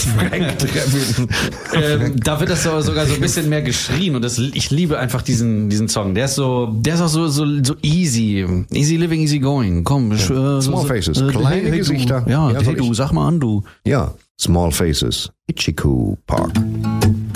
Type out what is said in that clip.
Frank treffen. Da wird das sogar so ein bisschen mehr geschrien und ich liebe einfach diesen Song. Der ist auch so easy. Easy living, easy going. Komm. Small Faces, kleine Gesichter. Ja, hey du, sag mal an, du. Ja, Small Faces, Ichiku Park.